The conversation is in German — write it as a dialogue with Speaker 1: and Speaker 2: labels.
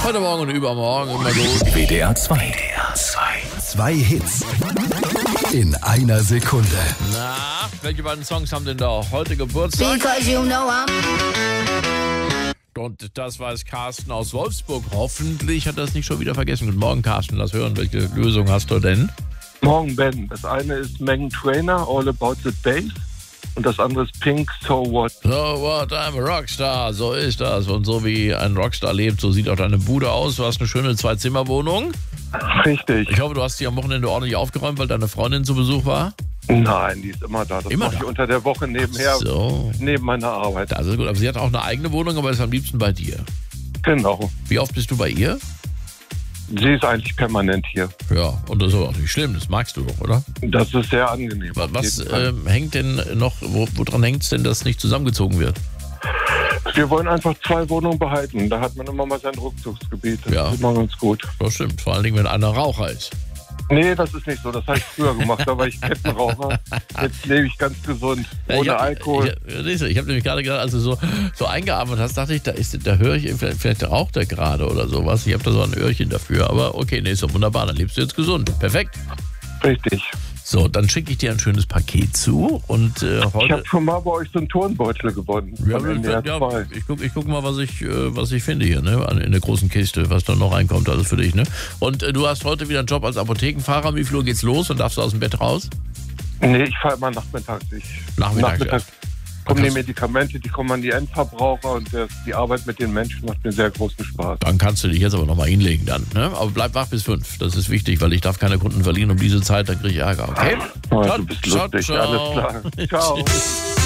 Speaker 1: Heute Morgen und übermorgen immer gut.
Speaker 2: WDR 2. WDR 2. Zwei Hits in einer Sekunde.
Speaker 1: Na, welche beiden Songs haben denn da heute Geburtstag?
Speaker 3: Because you know I'm...
Speaker 1: Und das weiß Carsten aus Wolfsburg. Hoffentlich hat er es nicht schon wieder vergessen. Guten Morgen, Carsten. Lass hören, welche Lösung hast du denn?
Speaker 4: Morgen, Ben. Das eine ist Meghan Trainor, All About the Bass. Und das andere ist Pink, So What.
Speaker 1: So what, I'm a Rockstar. So ist das. Und so wie ein Rockstar lebt, so sieht auch deine Bude aus. Du hast eine schöne Zwei-Zimmer-Wohnung.
Speaker 4: Richtig.
Speaker 1: Ich hoffe, du hast die am Wochenende ordentlich aufgeräumt, weil deine Freundin zu Besuch war.
Speaker 4: Nein, die ist immer da. Das
Speaker 1: Immer
Speaker 4: mache ich
Speaker 1: da?
Speaker 4: unter der Woche nebenher,
Speaker 1: So.
Speaker 4: neben meiner Arbeit.
Speaker 1: Das ist gut. Aber sie hat auch eine eigene Wohnung, aber ist am liebsten bei dir.
Speaker 4: Genau.
Speaker 1: Wie oft bist du bei ihr?
Speaker 4: Sie ist eigentlich permanent hier.
Speaker 1: Ja, und das ist aber auch nicht schlimm. Das magst du doch, oder?
Speaker 4: Das ist sehr angenehm. auf
Speaker 1: Was
Speaker 4: jeden Fall.
Speaker 1: hängt denn noch, woran hängt es denn, dass nicht zusammengezogen wird?
Speaker 4: Wir wollen einfach 2 Wohnungen behalten. Da hat man immer mal sein Rückzugsgebiet. Das
Speaker 1: Ja.
Speaker 4: ist immer ganz gut.
Speaker 1: Das stimmt, vor allen Dingen, wenn einer Raucher ist.
Speaker 4: Nee, das ist nicht so. Das habe ich früher gemacht. Da war ich Kettenraucher. Jetzt lebe ich ganz gesund. Ohne Alkohol.
Speaker 1: Ich habe nämlich gerade gedacht, als du so eingeatmet hast, dachte ich, da höre ich, vielleicht raucht er gerade oder sowas. Ich habe da so ein Öhrchen dafür. Aber okay, nee, ist doch wunderbar. Dann lebst du jetzt gesund. Perfekt.
Speaker 4: Richtig.
Speaker 1: So, dann schicke ich dir ein schönes Paket zu. Und
Speaker 4: Ich
Speaker 1: heute...
Speaker 4: habe schon mal bei euch so einen Turnbeutel gewonnen.
Speaker 1: Ja,
Speaker 4: Von NDR 2.
Speaker 1: ich guck mal, was ich finde hier, ne? In der großen Kiste, was da noch reinkommt, alles für dich, ne? Und du hast heute wieder einen Job als Apothekenfahrer. Wie viel Uhr geht's los und darfst du aus dem Bett raus?
Speaker 4: Nee, ich fahre immer nachmittags.
Speaker 1: Nachmittags,
Speaker 4: kommen die
Speaker 1: kannst-
Speaker 4: Medikamente, die kommen an die Endverbraucher und die Arbeit mit den Menschen macht mir sehr großen Spaß.
Speaker 1: Dann kannst du dich jetzt aber nochmal hinlegen dann, ne? Aber bleib wach bis 5. Das ist wichtig, weil ich darf keine Kunden verlieren um diese Zeit, dann kriege ich Ärger, okay?
Speaker 4: Oh, du bist lustig, alles klar. Ciao.
Speaker 1: Tschüss.